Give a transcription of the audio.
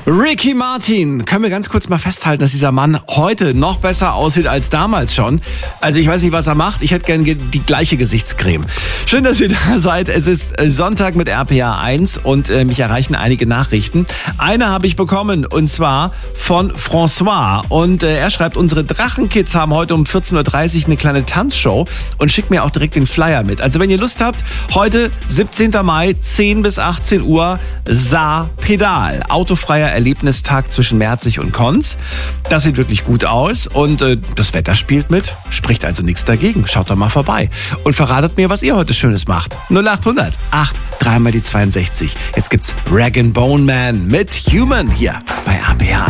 Ricky Martin, können wir ganz kurz mal festhalten, dass dieser Mann heute noch besser aussieht als damals schon. Also ich weiß nicht, was er macht. Ich hätte gerne die gleiche Gesichtscreme. Schön, dass ihr da seid. Es ist Sonntag mit RPA 1 und mich erreichen einige Nachrichten. Eine habe ich bekommen und zwar von François. Und er schreibt, unsere Drachenkids haben heute um 14.30 Uhr eine kleine Tanzshow und schickt mir auch direkt den Flyer mit. Also wenn ihr Lust habt, heute 17. Mai, 10 bis 18 Uhr, Saar Pedal. Autofreier Erlebnistag zwischen Merzig und Konz. Das sieht wirklich gut aus und das Wetter spielt mit, spricht also nichts dagegen. Schaut doch mal vorbei und verratet mir, was ihr heute Schönes macht. 0800 8 3 mal die 62. Jetzt gibt's Rag & Bone Man mit Human hier bei RPA 1.